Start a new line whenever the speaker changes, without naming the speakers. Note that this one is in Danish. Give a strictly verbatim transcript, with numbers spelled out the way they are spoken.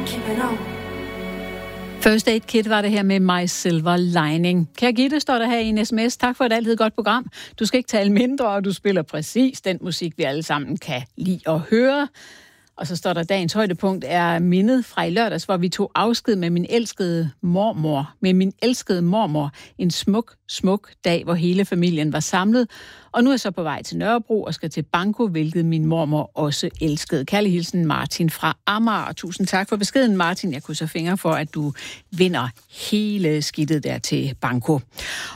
keeping on.
First Aid Kit var det her med My Silver Lining. Kære Gitte, står der her i en sms. Tak for et altid godt program. Du skal ikke tale mindre, og du spiller præcis den musik, vi alle sammen kan lide at høre. Og så står der, dagens højdepunkt er mindet fra i lørdags, hvor vi tog afsked med min elskede mormor. Med min elskede mormor. En smuk, smuk dag, hvor hele familien var samlet. Og nu er jeg så på vej til Nørrebro og skal til Banko, hvilket min mormor også elskede. Kærlig hilsen, Martin fra Amager. Og tusind tak for beskeden, Martin. Jeg krydser fingre for, at du vinder hele skidtet der til Banko.